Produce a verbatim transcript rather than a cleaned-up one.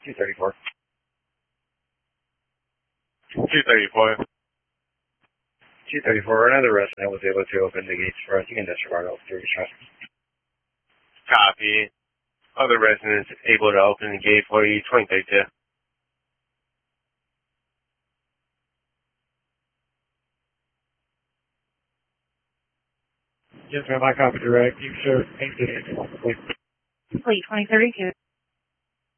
two thirty-four. two thirty-four. two thirty-four. Another resident was able to open the gates for us. You can disregard all three traffic. Copy. Other residents able to open the gate for you, twenty thirty-two. Yes, ma'am, I copy direct. You, sir. Thank you. Fleet twenty thirty-two.